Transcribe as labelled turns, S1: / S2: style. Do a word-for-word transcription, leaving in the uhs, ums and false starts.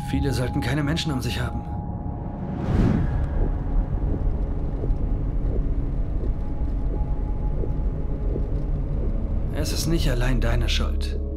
S1: Viele sollten keine Menschen um sich haben. Es ist nicht allein deine Schuld.